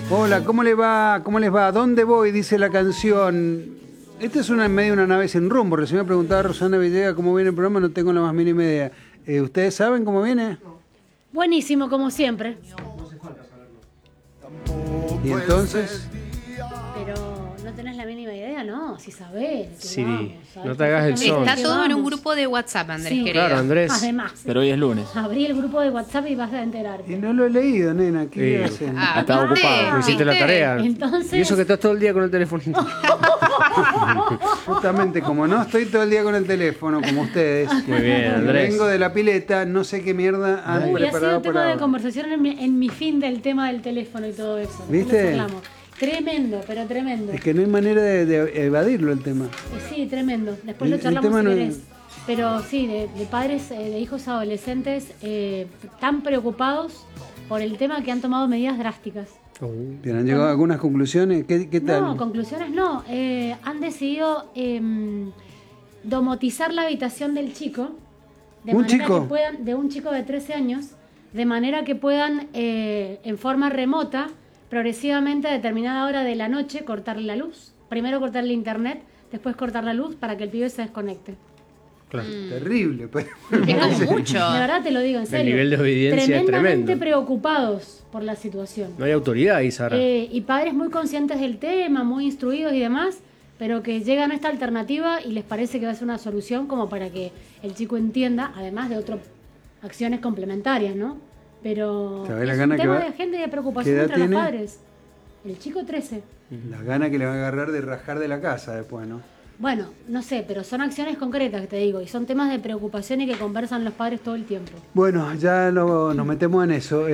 Hola, ¿cómo les va? ¿Cómo les va? ¿Dónde voy? Dice la canción. Esta es en medio de una nave sin rumbo. Recién me preguntaba Rosana Villegas cómo viene el programa, no tengo la más mínima idea. ¿Ustedes saben cómo viene? Buenísimo, como siempre. ¿Y entonces? Pero no tenés la mínima idea, ¿no? Si sabés. Sí, sabés no te hagas el son. Está todo en un grupo de WhatsApp, Andrés, Sí. querido. Claro, Andrés. Además, Pero hoy es lunes. abrí el grupo de WhatsApp y vas a enterarte. Y no lo he leído, nena. ¿Qué hacen? Estaba ocupado. No hiciste la tarea. Entonces- Y eso que estás todo el día con el teléfono. Justamente, como no estoy todo el día con el teléfono, como ustedes. Muy bien, Andrés. Vengo de la pileta, no sé qué mierda han Uy, ha sido preparado por tema de ahora. conversación en mi fin del tema del teléfono y todo eso. Después ¿Viste? lo charlamos. Tremendo, pero tremendo. Es que no hay manera de evadirlo el tema. Sí, tremendo. Después El lo charlamos tema si no es- querés. Pero sí, de padres, de hijos adolescentes tan preocupados por el tema que han tomado medidas drásticas. Bien, ¿han llegado a algunas conclusiones? ¿Qué tal? No, conclusiones no. Han decidido domotizar la habitación del chico. ¿Un manera chico? que puedan, de un chico de 13 años, de manera que puedan, en forma remota, progresivamente a determinada hora de la noche, cortarle la luz. Primero cortarle internet, después cortar la luz para que el pibe se desconecte. Claro. Terrible. Pues. Es como mucho. De verdad te lo digo, en serio. nivel de obediencia es Tremendamente tremendo. preocupados por la situación. No hay autoridad ahí, Sara. Y padres muy conscientes del tema, muy instruidos y demás, pero que llegan a esta alternativa y les parece que va a ser una solución como para que el chico entienda, además de otras acciones complementarias, ¿no? Pero ¿Sabés la es gana un que tema va- de agenda y de qué preocupación edad entre tiene? los padres. El chico 13. Las ganas que le va a agarrar de rajar de la casa después, ¿no? Bueno, no sé, pero son acciones concretas que te digo, y son temas de preocupación y que conversan los padres todo el tiempo. Bueno, ya nos metemos en eso.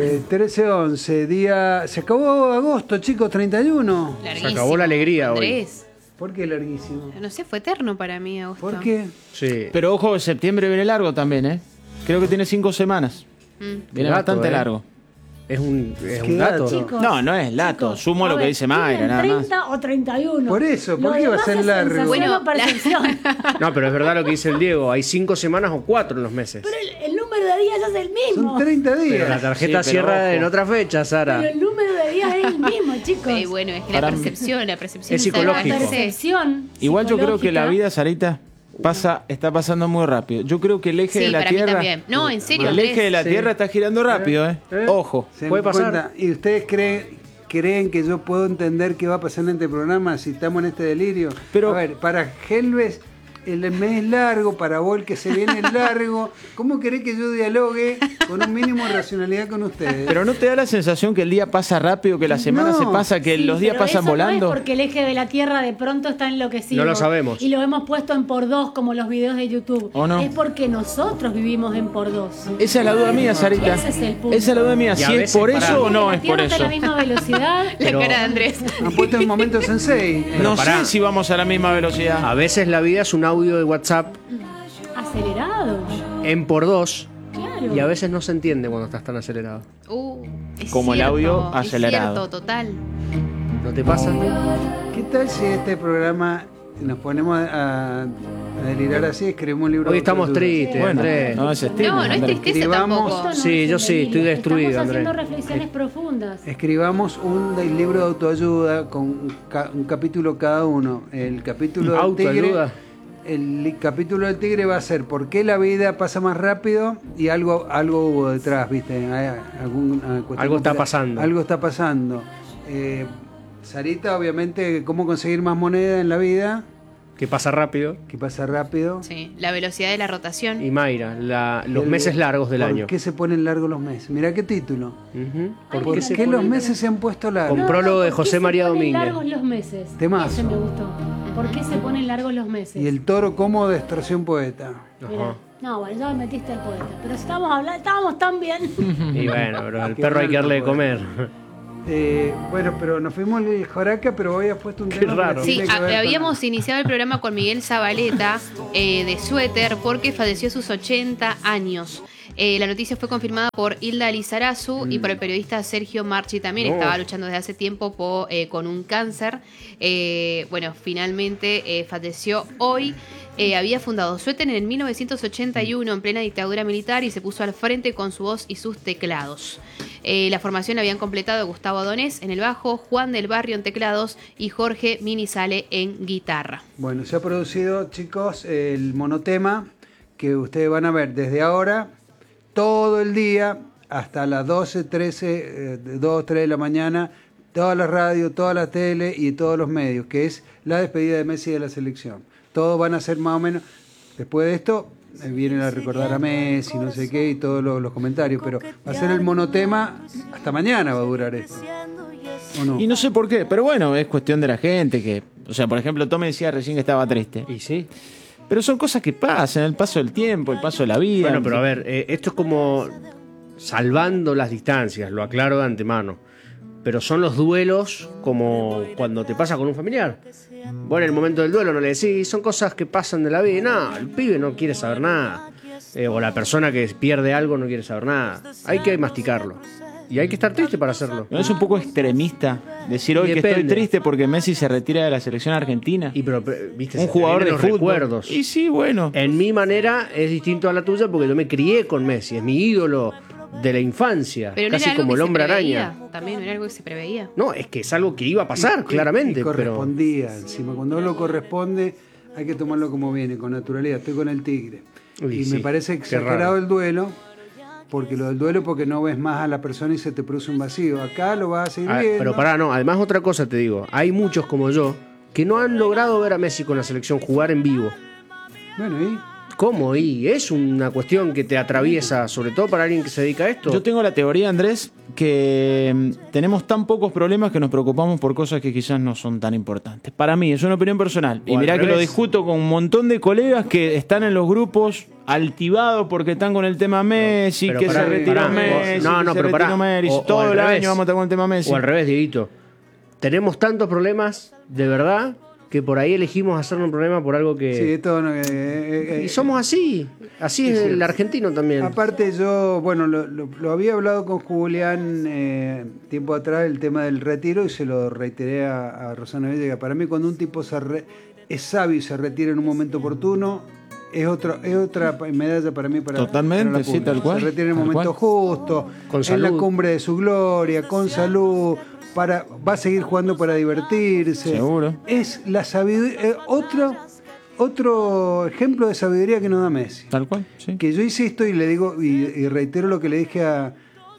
13-11, día... Se acabó agosto, chicos, 31. Larguísimo. Se acabó la alegría hoy. Andrés. ¿Por qué larguísimo? No sé, fue eterno para mí, agosto. ¿Por qué? Sí. Pero ojo, septiembre viene largo también, ¿eh? Creo que tiene 5 semanas. Viene Gato, bastante largo. Es un Qué dato. gato. Chicos, No, no es lato. chicos, Sumo a lo que ver, dice Mayra, tienen nada más. 30 o 31. Por eso, ¿por Lo qué iba a demás ser es largo? sensación Bueno, o percepción. No, pero es verdad lo que dice el Diego. Hay 5 semanas o 4 en los meses. Pero el número de días es el mismo. Son 30 días. Pero la tarjeta Sí, pero cierra ojo. en otra fecha, Sara. Pero el número de días es el mismo, chicos. Bueno, es que Para la mí- percepción Es algo psicológico. La hace. percepción Igual yo creo que la psicológica- vida, Sarita, está pasando muy rápido. Yo creo que el eje Sí, de la para mí Tierra... también. No, en serio, El eje Andrés. de la Sí. Tierra está girando rápido, ¿eh? Ojo. ¿Se puede dan pasar. cuenta? ¿Y ustedes creen que yo puedo entender qué va a pasar en este programa si estamos en este delirio? Pero- A ver, para Helves el mes es largo, para vos el que se viene es largo. ¿Cómo querés que yo dialogue con un mínimo de racionalidad con ustedes? Pero ¿no te da la sensación que el día pasa rápido, que la semana No. se pasa, que Sí, los días pero pasan eso volando? No es porque el eje de la Tierra de pronto está enloquecido. No lo sabemos. Y lo hemos puesto en por dos como los videos de YouTube. ¿O no? Es porque nosotros vivimos en por dos. Esa es la duda mía, Sarita. Ese es el punto. Esa es la duda mía. Y Si a es veces, por pará. eso o no La es por Tierra está eso. a la misma velocidad. La Pero- cara de Andrés. Han puesto en momento sensei. No pará. sé si vamos a la misma velocidad. A veces la vida es un audio de WhatsApp Acelerado. en por 2 Claro. y a veces no se entiende cuando estás tan acelerado. Es Como el cierto, audio es acelerado. cierto, total. ¿No te pasa? ¿Qué tal si este programa nos ponemos a delirar así? Escribimos un libro. Hoy de estamos autoayuda? tristes, Bueno, Andrés. no es estilo, No, no es Andrés. tristeza Escribamos- tampoco. Esto no Sí, es yo el sí, delirio. estoy destruido, Estamos haciendo Andrés. reflexiones profundas. Escribamos un libro de autoayuda con un capítulo cada uno. El capítulo del Autoayuda. tigre. El capítulo del tigre va a ser ¿por qué la vida pasa más rápido? Y algo hubo detrás, ¿viste? Hay alguna cuestión Algo está completa. pasando. Algo está pasando. Sarita, obviamente, ¿cómo conseguir más moneda en la vida? Que pasa rápido. Que pasa rápido. Sí, la velocidad de la rotación. Y Mayra, los El- meses largos del ¿por año. qué se ponen largos los meses? Mirá qué título. Ujú. ¿Por qué los meses se han puesto largos? Con prólogo de ¿por qué José se María ponen Domínguez. largos los meses? Temazo. Ese me gustó. ¿Por qué se ponen largos los meses? Y el toro como destrozó un poeta. Mirá. No, bueno, ya me metiste al poeta. Pero estábamos tan bien. Y bueno, pero al Qué perro hay que darle de bueno. comer. Bueno, pero nos fuimos el Joraca, pero hoy has puesto un Qué tema que raro. Sí, tiene que ver con- habíamos iniciado el programa con Miguel Zabaleta de Suéter porque falleció a sus 80 años. La noticia fue confirmada por Hilda Lizarazu y por el periodista Sergio Marchi también. No. Estaba luchando desde hace tiempo con un cáncer. Bueno, finalmente falleció hoy. Había fundado Suéter en el 1981 en plena dictadura militar y se puso al frente con su voz y sus teclados. La formación habían completado Gustavo Adonés en el bajo, Juan del Barrio en teclados y Jorge Minizale en guitarra. Bueno, se ha producido, chicos, el monotema que ustedes van a ver desde ahora, todo el día, hasta las 12, 13, 2, 3 de la mañana, todas las radios, todas las tele y todos los medios, que es la despedida de Messi de la selección. Todos van a ser más o menos, después de esto, vienen a recordar a Messi, no sé qué, y todos los comentarios, pero va a ser el monotema, hasta mañana va a durar esto. ¿O no? Y no sé por qué, pero bueno, es cuestión de la gente que... O sea, por ejemplo, Tommy decía recién que estaba triste. Y sí. Pero son cosas que pasan, el paso del tiempo, el paso de la vida. Bueno, pero a ver, esto es como salvando las distancias, lo aclaro de antemano. Pero son los duelos como cuando te pasa con un familiar. Vos en el momento del duelo no le decís, son cosas que pasan de la vida. No, el pibe no quiere saber nada. O la persona que pierde algo no quiere saber nada. Hay que masticarlo. Y hay que estar triste para hacerlo. ¿No es un poco extremista decir hoy que estoy triste porque Messi se retira de la selección argentina? Y pero viste, un jugador de los fútbol. Recuerdos. Y sí, bueno. En mi manera es distinto a la tuya porque yo me crié con Messi, es mi ídolo de la infancia, pero no casi era algo como el que se hombre preveía. araña. También no era algo que se preveía. No, es que es algo que iba a pasar, claramente. Y correspondía, encima. Cuando lo corresponde, hay que tomarlo como viene, con naturalidad. Estoy con el Tigre. Y sí, me parece exagerado el duelo, porque lo del duelo porque no ves más a la persona y se te produce un vacío. Acá lo vas a seguir viendo. Pero pará, no. Además, otra cosa te digo. Hay muchos como yo que no han logrado ver a Messi con la selección jugar en vivo. Bueno, ¿y? ¿Cómo? Y es una cuestión que te atraviesa, sobre todo para alguien que se dedica a esto. Yo tengo la teoría, Andrés, que tenemos tan pocos problemas que nos preocupamos por cosas que quizás no son tan importantes. Para mí, es una opinión personal. Y mirá que lo discuto con un montón de colegas que están en los grupos altivados porque están con el tema Messi, pero que pará, se retiró pará, Messi, no, que se pero pará. retiró Messi. O Todo al el revés. año vamos a estar con el tema Messi. O al revés, Dieguito. Tenemos tantos problemas, de verdad, que por ahí elegimos hacernos un problema por algo que... Sí, esto no, y somos así. Así es el argentino también. Aparte yo, bueno, lo había hablado con Julián tiempo atrás, el tema del retiro, y se lo reiteré a Rosana Villegas. Para mí, cuando un tipo es sabio y se retira en un momento oportuno, es otra medalla para mí. Totalmente, para la sí, tal cual. Se retira en el momento justo, Con en salud. la cumbre de su gloria, con salud. Va a seguir jugando para divertirse. Seguro. Es la sabiduría. Otro ejemplo de sabiduría que nos da Messi. Tal cual, sí. Que yo insisto y le digo y reitero lo que le dije a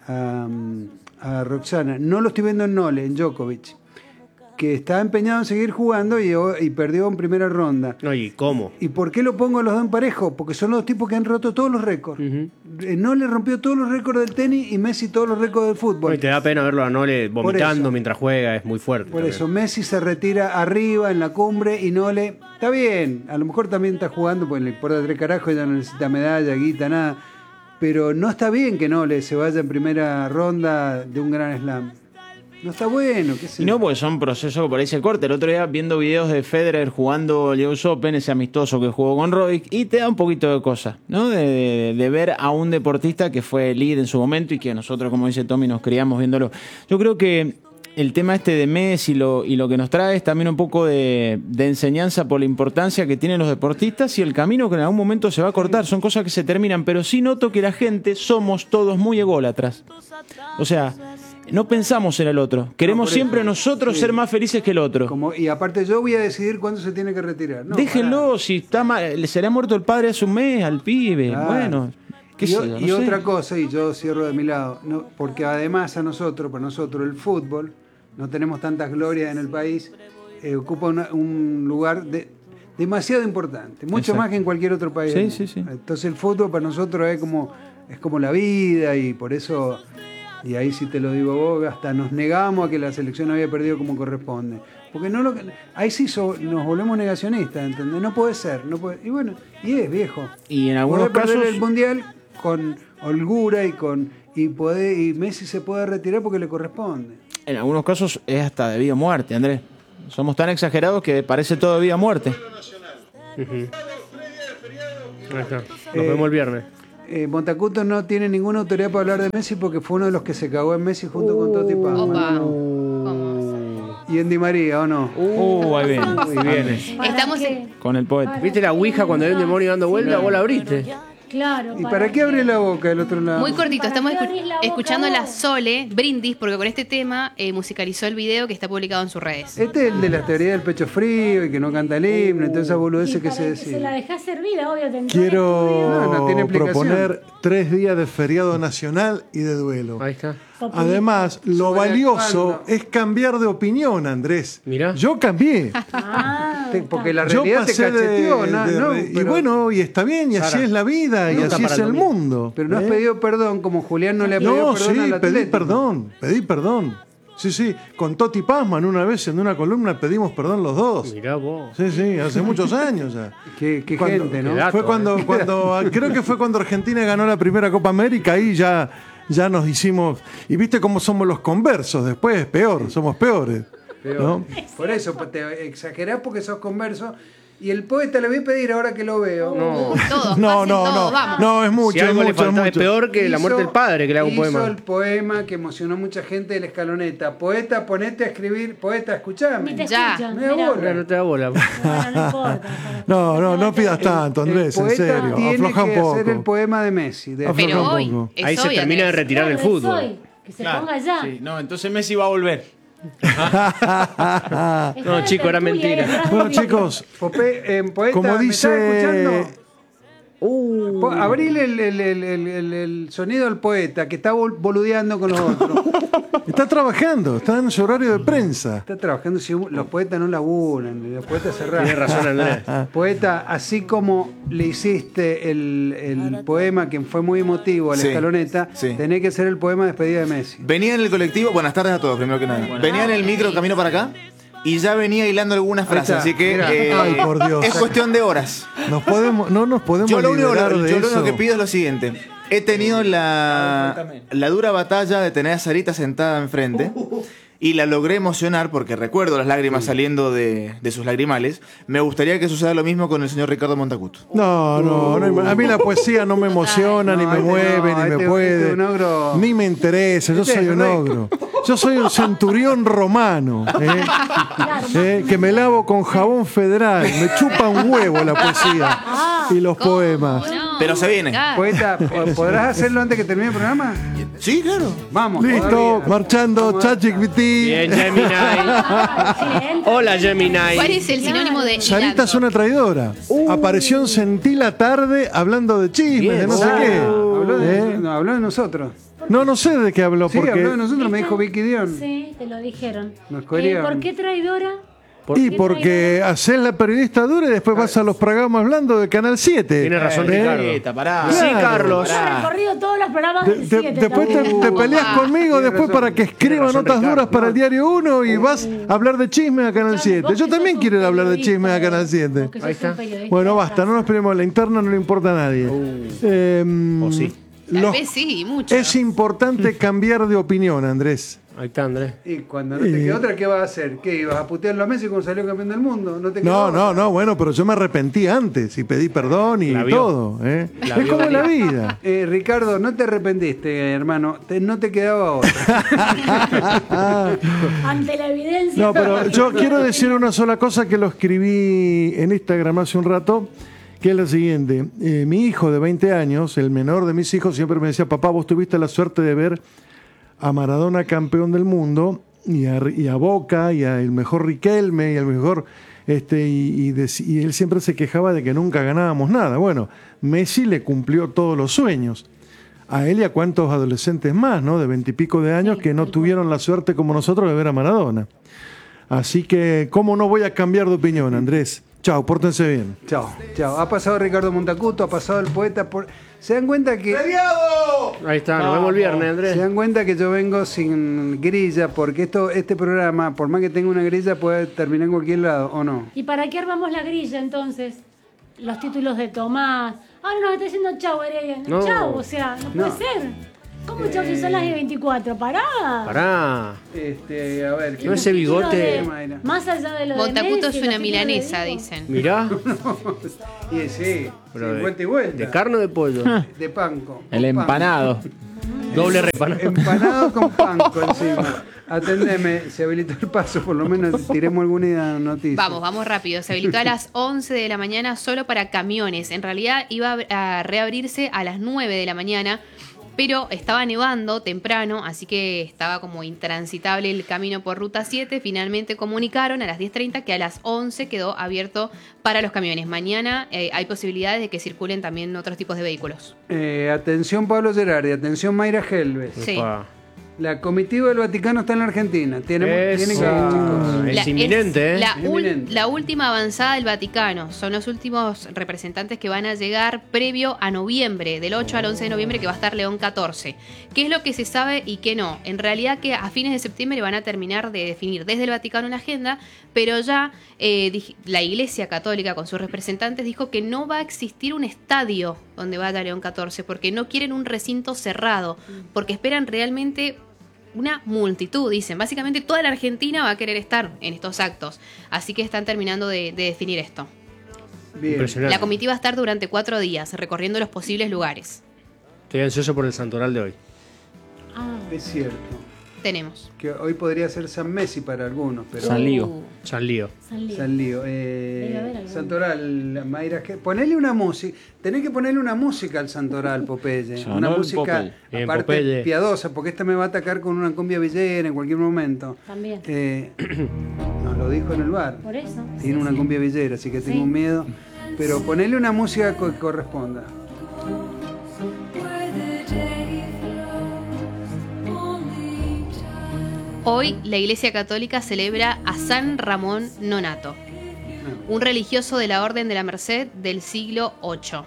Roxana. No lo estoy viendo en Nole, en Djokovic, que está empeñado en seguir jugando y perdió en primera ronda. No, ¿y cómo? ¿Y por qué lo pongo a los dos en parejo? Porque son los dos tipos que han roto todos los récords. Nole rompió todos los récords del tenis y Messi todos los récords del fútbol. No, y te da pena verlo a Nole vomitando eso. mientro juega, es muy fuerte. Por también. eso, Messi se retira arriba en la cumbre y Nole, está bien, a lo mejor también está jugando, pues le importa 3 carajos, ya no necesita medalla, guita, nada. Pero no está bien que Nole se vaya en primera ronda de un gran slam. No está bueno, qué sé Y no, porque son procesos que por ahí se corta. El otro día viendo videos de Federer jugando el US Open, ese amistoso que jugó con Roddick, y te da un poquito de cosa, ¿no? De ver a un deportista que fue líder en su momento y que nosotros, como dice Tommy, nos criamos viéndolo. Yo creo que el tema este de Messi y lo que nos trae es también un poco de enseñanza por la importancia que tienen los deportistas y el camino que en algún momento se va a cortar. Son cosas que se terminan, pero sí noto que la gente somos todos muy ególatras. O sea, no pensamos en el otro. Queremos siempre nosotros ser más felices que el otro. y aparte yo voy a decidir cuándo se tiene que retirar. No, Déjenlo, pará. si está mal, se le ha muerto el padre hace un mes al pibe. Claro. Bueno, qué sé yo, no y sé. otra cosa, y yo cierro de mi lado, porque además para nosotros el fútbol, no tenemos tantas glorias en el país, ocupa un lugar demasiado importante, mucho Exacto. más que en cualquier otro país. Sí, del sí, mundo. sí. Entonces el fútbol para nosotros es como la vida, y por eso, y ahí sí te lo digo vos, hasta nos negamos a que la selección había perdido como corresponde. Porque ahí sí nos volvemos negacionistas, ¿entendés? No puede ser, y bueno, y es viejo. Y en algunos Podés perder casos el mundial con holgura y Messi se puede retirar porque le corresponde. en algunos casos es hasta de vida o muerte, Andrés. Somos tan exagerados que parece todo de vida o muerte. Ahí está. Nos vemos el viernes. Montacuto no tiene ninguna autoridad para hablar de Messi porque fue uno de los que se cagó en Messi junto con Totti Pazman. Opa. ¿Cómo? Y en Di María, ¿o no? Ahí viene. Muy bien. Estamos en... Con el poeta. ¿Viste la ouija cuando hay un demonio dando vuelta? Vos la abriste. Claro. ¿Y para qué abre la boca del otro lado? Muy cortito, ¿Para estamos qué abrís la boca escuchando a la vos? Sole Brindis, porque con este tema musicalizó el video que está publicado en sus redes. Este es el de la teoría del pecho frío y que no canta el himno, entonces esa boludeces que se Se la decía. dejás servida, obvio. te entró en Quiero estudio. No tiene explicación. proponer 3 días de feriado nacional y de duelo. Ahí está. Además, lo valioso es cambiar de opinión, Andrés. Mirá. Yo cambié. Ah, Porque la Yo realidad te pasé cacheteó, ¿no? y Pero- bueno, y está bien, y así Sara, es la vida, y nunca así para es el el domingo. mundo. Pero no has ¿eh? pedido perdón, como Julián no le ha pedido No, perdón sí, al pedí Atlético. perdón. Sí, sí, con Toti Pazman una vez en una columna pedimos perdón los dos. Mirá vos. Sí, sí, hace muchos años ya. Qué Cuando- gente, ¿no? Qué dato, Fue cuando, creo que fue cuando Argentina ganó la primera Copa América, ahí ya nos hicimos, y viste cómo somos los conversos, después es peor, somos peores. ¿no? Por eso pues, te exagerás porque sos converso. Y el poeta le voy a pedir ahora que lo veo. Todos, No, pasen no, todos, no, vamos. no, es mucho, Si algo es le mucho, es falta, es mucho. peor que la muerte del padre que le haga un Hizo poema. el poema que emocionó a mucha gente de la escaloneta. Poeta, ponete a escribir. Poeta, escuchame. Ni te Ya. escuchan. Me da mirá. bola. Mirá, no te da bola. Bueno, no importa. No pidas tanto, Andrés, El en poeta serio, tiene afloja un que hacer el poco. poema de Messi. de- Afloja Pero un hoy, poco. es Ahí se hoy, termina de Andrés. retirar el Claro, es fútbol. hoy, que se ponga ya. Sí, no, entonces Messi va a volver. Está No, la chico, era tertulia ahí mentira. atrás Bueno, del vidrio. chicos, Poeta, como ¿me dice... estás escuchando? Abrile el sonido del poeta que está boludeando con los otros. Está trabajando, está en su horario de prensa. Está trabajando, si los poetas no laburan, los poetas cerrados. Tienes razón, Andrés. Poeta, así como le hiciste el poema que fue muy emotivo a la Sí, escaloneta, sí. tenés que hacer el poema de despedida de Messi. Venía en el colectivo, buenas tardes a todos, primero que nada. Venía en el micro camino para acá y ya venía hilando algunas frases, está, así que mira. Ay, por Dios. es cuestión de horas. No nos podemos Yo lo único, liberar de yo lo eso. único que pido es lo siguiente. He tenido la dura batalla de tener a Sarita sentada enfrente y la logré emocionar porque recuerdo las lágrimas saliendo de sus lagrimales. Me gustaría que suceda lo mismo con el señor Ricardo Montacuto. No, a mí la poesía no me emociona, No, ni me este mueve, no, ni me este puede, es un ogro. ni me interesa, yo Este soy es un recto. ogro. Yo soy un centurión romano, que me lavo con jabón federal, me chupa un huevo la poesía y los ¿Cómo poemas. no? Pero se viene. Claro. Poeta, ¿podrás hacerlo antes que termine el programa? Sí, claro. Vamos. Listo, todavía. marchando, Vamos a- ChatGPT. Bien, Gemini. Hola, Gemini. ¿Cuál es el sinónimo de Sarita hilando? es una traidora. Apareció en Sentí la tarde hablando de chismes, Bien, de no sé Ah, qué. habló de, ¿Eh? no, habló de nosotros. No sé de qué habló, Sí, porque... habló de nosotros, me dijo Vicky Dion. Sí, te lo dijeron. Nos corearon. ¿Por qué traidora? Y porque haces la periodista dura y después vas a los programas hablando de Canal 7. Tiene razón, Ricardo. Pará. Sí, Claro. Carlos. He recorrido todos los programas del 7. Después te peleas conmigo después para que escriba razón, notas Ricardo. duras para el Diario 1 y vas a hablar de chismes a Canal 7. Yo también quiero ir a hablar de chismes a Canal 7. Ahí está. Bueno, basta, no nos peleemos. La interna no le importa a nadie. O sí. Tal vez sí, mucho. Es importante cambiar de opinión, Andrés. Ahí está, Andrés. Y cuando no te quedó otra, ¿qué vas a hacer? ¿Qué? ¿Ibas a putearlo a Messi cuando salió campeón del mundo? No te quedó otra. Bueno, pero yo me arrepentí antes y pedí perdón y La vio. todo. ¿eh? La Es vio como venir. la vida. Ricardo, no te arrepentiste, hermano. No te quedaba otra. Ante la evidencia. No, pero yo quiero decir una sola cosa que lo escribí en Instagram hace un rato, que es la siguiente. Mi hijo de 20 años, el menor de mis hijos, siempre me decía, papá, vos tuviste la suerte de ver a Maradona campeón del mundo y a Boca y al mejor Riquelme y al mejor... y él siempre se quejaba de que nunca ganábamos nada. Bueno, Messi le cumplió todos los sueños. A él y a cuántos adolescentes más, ¿no? De 20 y pico de años que no tuvieron la suerte como nosotros de ver a Maradona. Así que, ¿cómo no voy a cambiar de opinión, Andrés? Chao, pórtense bien. Chao, chao. Ha pasado Ricardo Montacuto, ha pasado el poeta. ¿Se dan cuenta que Ahí está, nos vemos el viernes, se Andrés. dan cuenta que yo vengo sin grilla? Porque este programa, por más que tenga una grilla, puede terminar en cualquier lado, ¿o no? ¿Y para qué armamos la grilla entonces? Los títulos de Tomás. Ahora nos está diciendo chau, Heredia. No. Chau, o sea, no puede ser. ¿Cómo chau si son las 24? Pará. Pará. A ver, No, ese bigote. Más allá de lo Montacuto de es Messi, una los títulos de milanesa, Diego. dicen. Mirá. Y sí, Pero vuelta y vuelta. ¿De carne o de pollo? De panco. El con pan. empanado. Doble repanado. Empanado con panco encima. Atendeme, se habilitó el paso, por lo menos tiremos alguna noticia. Vamos rápido. Se habilitó a las 11 de la mañana solo para camiones. En realidad iba a reabrirse a las 9 de la mañana, pero estaba nevando temprano, así que estaba como intransitable el camino por Ruta 7. Finalmente comunicaron a las 10:30 que a las 11 quedó abierto para los camiones. Mañana hay posibilidades de que circulen también otros tipos de vehículos. Atención Pablo Gerardi, atención Mayra Helves. Sí. Opa. La comitiva del Vaticano está en la Argentina. Tiene que ir, Eso. chicos. Es inminente, ¿eh? Inminente. La última avanzada del Vaticano. Son los últimos representantes que van a llegar previo a noviembre, del 8 al 11 de noviembre, que va a estar León XIV. ¿Qué es lo que se sabe y qué no? En realidad que a fines de septiembre van a terminar de definir desde el Vaticano la agenda, pero ya la Iglesia Católica con sus representantes dijo que no va a existir un estadio donde vaya León XIV, porque no quieren un recinto cerrado, porque esperan realmente una multitud, dicen. Básicamente toda la Argentina va a querer estar en estos actos. Así que están terminando de definir esto. Bien. Impresionante. La comitiva va a estar durante 4 días recorriendo los posibles lugares. Estoy ansioso por el santoral de hoy. Ah, Es cierto. Tenemos. Que hoy podría ser San Messi para algunos, pero San Lío. San Lío. San Lío. San Lío. Debe haber alguno. Santoral, Mayra, ponele una música. Tenés que ponerle una música al Santoral, Popeye. Sonó Una el música, Popeye. Bien, aparte, Popeye. piadosa, porque esta me va a atacar con una cumbia villera en cualquier momento. También. Nos lo dijo en el bar. Por eso. Tiene una cumbia villera, así que tengo un miedo. Pero ponele una música que corresponda. Hoy la Iglesia Católica celebra a San Ramón Nonato, un religioso de la Orden de la Merced del siglo VIII.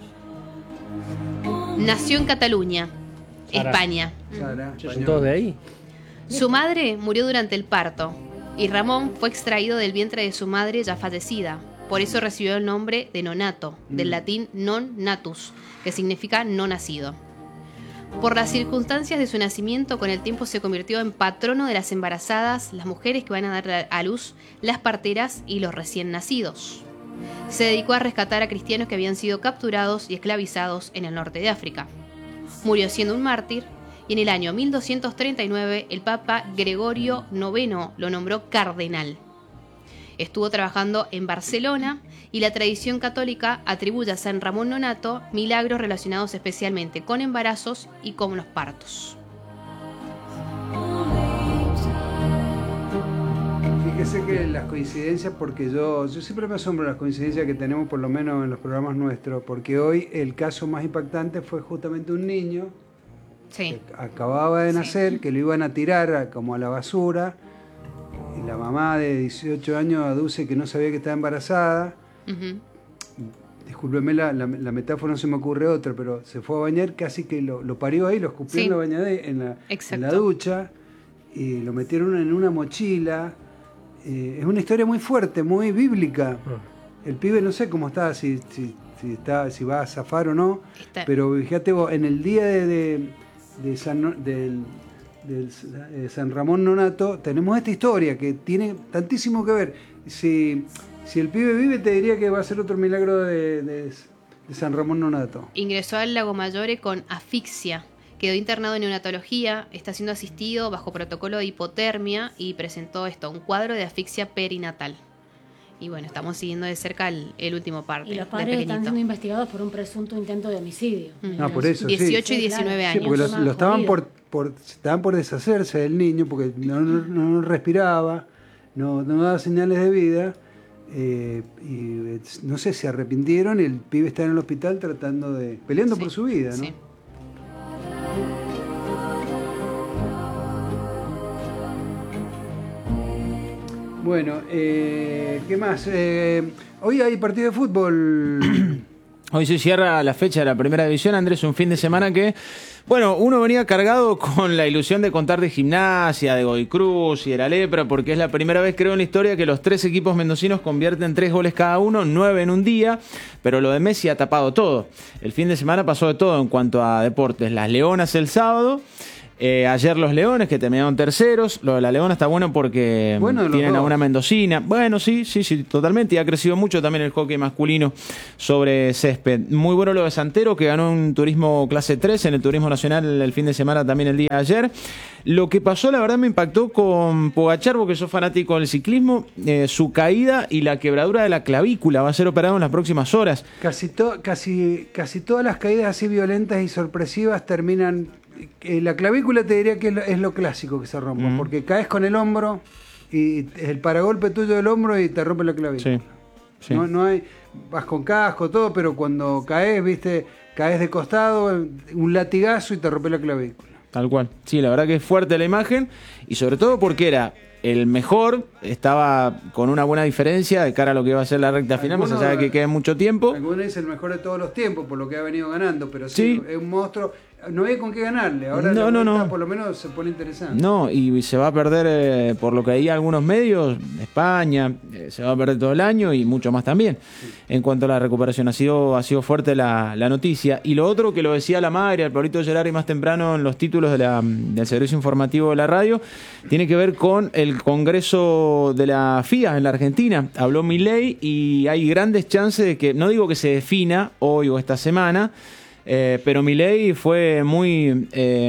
Nació en Cataluña, Sara. España. Sara, ¿Son todos de ahí? Su madre murió durante el parto y Ramón fue extraído del vientre de su madre ya fallecida. Por eso recibió el nombre de Nonato, del latín non natus, que significa no nacido. Por las circunstancias de su nacimiento, con el tiempo se convirtió en patrono de las embarazadas, las mujeres que van a dar a luz, las parteras y los recién nacidos. Se dedicó a rescatar a cristianos que habían sido capturados y esclavizados en el norte de África. Murió siendo un mártir y en el año 1239 el Papa Gregorio IX lo nombró cardenal. Estuvo trabajando en Barcelona y la tradición católica atribuye a San Ramón Nonato milagros relacionados especialmente con embarazos y con los partos. Fíjese que las coincidencias, porque yo siempre me asombro las coincidencias que tenemos, por lo menos en los programas nuestros, porque hoy el caso más impactante fue justamente un niño Sí. que acababa de nacer, que lo iban a tirar como a la basura, y la mamá de 18 años aduce que no sabía que estaba embarazada. Ujú. Discúlpeme la metáfora, no se me ocurre otra, pero se fue a bañar, casi que lo parió ahí, lo escupió Sí. en la bañadera, en la Exacto. ducha, y lo metieron en una mochila. Es una historia muy fuerte, muy bíblica. El pibe no sé cómo está, si va a zafar o no, Está- pero fíjate vos, en el día de San Ramón Nonato tenemos esta historia que tiene tantísimo que ver. Si el pibe vive, te diría que va a ser otro milagro de San Ramón Nonato. Ingresó al Lago Maggiore con asfixia. Quedó internado en neonatología, está siendo asistido bajo protocolo de hipotermia y presentó un cuadro de asfixia perinatal. Y bueno, estamos siguiendo de cerca el último parte. Y los del padres están pequeñito. siendo investigados por un presunto intento de homicidio. Ah, por eso, sí. 18 y Sí, 19 claro. Sí, años. porque Más lo estaban jodido. estaban por deshacerse del niño porque no respiraba, no daba señales de vida. Y no sé, se arrepintieron y el pibe está en el hospital peleando Sí, por su vida, ¿no? sí. Bueno, ¿qué más? Hoy hay partido de fútbol. Hoy se cierra la fecha de la primera división, Andrés, un fin de semana que, bueno, uno venía cargado con la ilusión de contar de Gimnasia, de Godoy Cruz y de la Lepra, porque es la primera vez, creo, en la historia que los 3 equipos mendocinos convierten 3 goles cada uno, 9 en un día, pero lo de Messi ha tapado todo. El fin de semana pasó de todo en cuanto a deportes. Las Leonas el sábado, Ayer los Leones, que terminaron terceros. Lo de la Leona está bueno porque tienen a una mendocina. Bueno, sí, totalmente. Y ha crecido mucho también el hockey masculino sobre césped. Muy bueno lo de Santero, que ganó un turismo clase 3 en el Turismo Nacional el fin de semana también el día de ayer. Lo que pasó, la verdad, me impactó con Pogačar, porque soy fanático del ciclismo. Su caída y la quebradura de la clavícula va a ser operado en las próximas horas. Casi todas las caídas así violentas y sorpresivas terminan... la clavícula te diría que es lo clásico que se rompa, porque caes con el hombro y el paragolpe tuyo del hombro y te rompe la clavícula. Sí. No hay, vas con casco, todo, pero cuando caes, caes de costado, un latigazo y te rompe la clavícula. Tal cual. Sí, la verdad que es fuerte la imagen y sobre todo porque era el mejor, estaba con una buena diferencia de cara a lo que iba a ser la recta final, más allá de que quede mucho tiempo. Algunos dicen el mejor de todos los tiempos por lo que ha venido ganando, pero sí. Es un monstruo. No hay con qué ganarle, ahora no. Por lo menos se pone interesante. No, y se va a perder, por lo que hay algunos medios, España, se va a perder todo el año y mucho más también. Sí. En cuanto a la recuperación, ha sido fuerte la noticia. Y lo otro, que lo decía la madre, al Pablito Gerardi más temprano en los títulos del servicio informativo de la radio, tiene que ver con el Congreso de la FIA en la Argentina. Habló Milei y hay grandes chances de que, no digo que se defina hoy o esta semana, pero Milei fue muy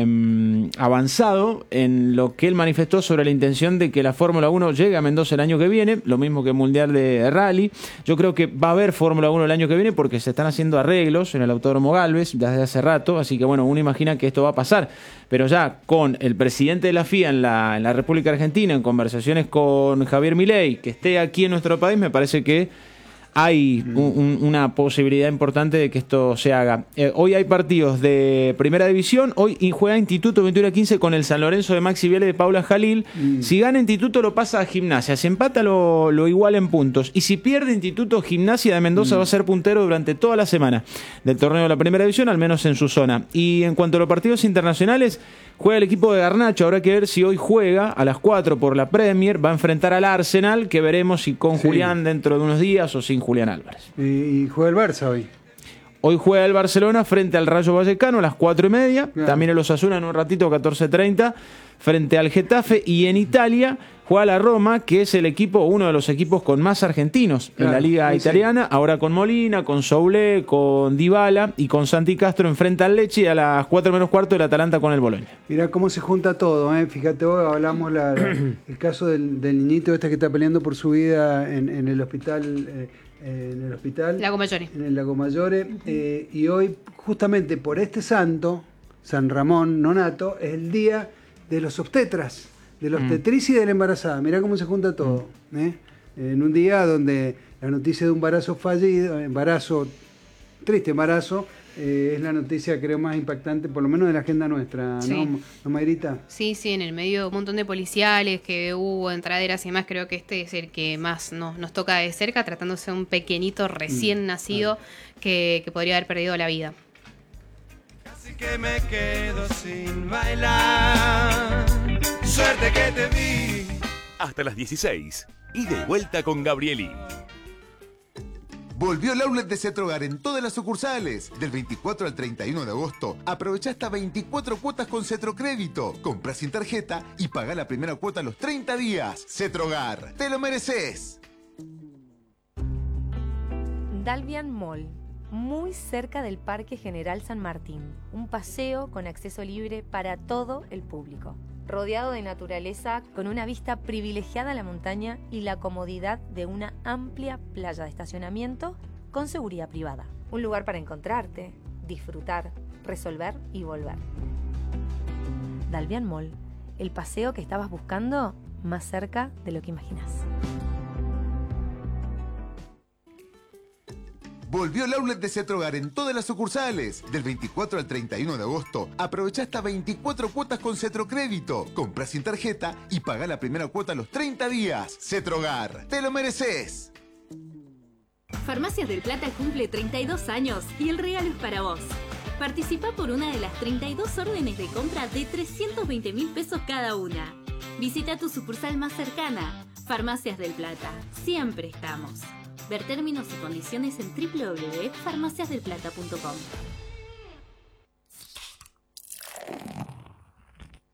avanzado en lo que él manifestó sobre la intención de que la Fórmula 1 llegue a Mendoza el año que viene, lo mismo que el Mundial de Rally. Yo creo que va a haber Fórmula 1 el año que viene porque se están haciendo arreglos en el Autódromo Galvez desde hace rato, así que bueno, uno imagina que esto va a pasar, pero ya con el presidente de la FIA en la República Argentina, en conversaciones con Javier Milei, que esté aquí en nuestro país, me parece que hay una posibilidad importante de que esto se haga. Hoy hay partidos de Primera División. Hoy juega Instituto 21-15 con el San Lorenzo de Maxi Viale de Paula Jalil. Si gana Instituto lo pasa a Gimnasia. Si empata lo iguala en puntos. Y si pierde Instituto, Gimnasia de Mendoza va a ser puntero durante toda la semana del torneo de la Primera División, al menos en su zona. Y en cuanto a los partidos internacionales, juega el equipo de Garnacho. Habrá que ver si hoy juega a las 4 por la Premier. Va a enfrentar al Arsenal, que veremos si con Julián dentro de unos días o sin Julián Álvarez. Y juega el Barça hoy. Hoy juega el Barcelona frente al Rayo Vallecano a las 4:30. Claro. También el Osasuna en un ratito, 14:30, frente al Getafe. Y en Italia juega la Roma, que es uno de los equipos con más argentinos en la liga italiana. Ahora con Molina, con Soule, con Dybala y con Santi Castro enfrenta al Lecce, y a las 4:45 el Atalanta con el Bologna. Mirá cómo se junta todo, ¿eh? Fíjate, hoy hablamos el caso del niñito que está peleando por su vida en el hospital. Lago Maggiore. En el Lago Maggiore. Y hoy, justamente por este santo, San Ramón Nonato, es el día de los obstetras, de la obstetricia y de la embarazada. Mirá cómo se junta todo. En un día donde la noticia de un embarazo fallido, triste embarazo, es la noticia creo más impactante, por lo menos de la agenda nuestra, sí. ¿No, Mayrita? Sí, en el medio un montón de policiales que hubo, entraderas y demás. Creo que este es el que más nos toca de cerca, tratándose de un pequeñito recién nacido que podría haber perdido la vida. Casi que me quedo sin bailar, suerte que te vi. Hasta las 16, y de vuelta con Gabrieli. Volvió el outlet de Cetrogar en todas las sucursales. Del 24 al 31 de agosto, aprovecha hasta 24 cuotas con Cetrocrédito. Compra sin tarjeta y paga la primera cuota a los 30 días. Cetrogar, te lo mereces. Dalvian Mall, muy cerca del Parque General San Martín. Un paseo con acceso libre para todo el público. Rodeado de naturaleza, con una vista privilegiada a la montaña y la comodidad de una amplia playa de estacionamiento con seguridad privada. Un lugar para encontrarte, disfrutar, resolver y volver. Dalvian Mall, el paseo que estabas buscando más cerca de lo que imaginas. Volvió el outlet de Cetrogar en todas las sucursales. Del 24 al 31 de agosto, aprovecha hasta 24 cuotas con Cetrocrédito. Compra sin tarjeta y paga la primera cuota a los 30 días. Cetrogar, te lo mereces. Farmacias del Plata cumple 32 años y el regalo es para vos. Participa por una de las 32 órdenes de compra de 320.000 pesos cada una. Visita tu sucursal más cercana. Farmacias del Plata. Siempre estamos. Ver términos y condiciones en www.farmaciasdelplata.com.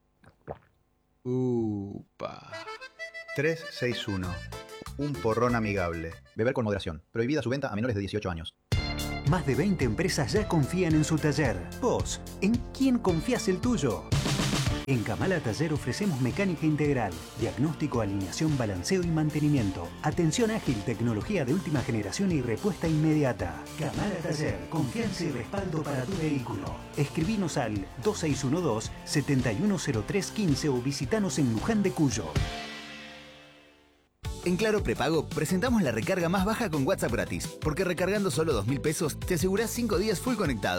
Upa. 361. Un porrón amigable. Beber con moderación. Prohibida su venta a menores de 18 años. Más de 20 empresas ya confían en su taller. Vos, ¿en quién confías el tuyo? En Kamala Taller ofrecemos mecánica integral, diagnóstico, alineación, balanceo y mantenimiento, atención ágil, tecnología de última generación y respuesta inmediata. Kamala Taller, confianza y respaldo para tu vehículo. Escribinos al 2612-710315 o visitanos en Luján de Cuyo. En Claro Prepago presentamos la recarga más baja con WhatsApp gratis, porque recargando solo 2.000 pesos te asegurás 5 días full conectado.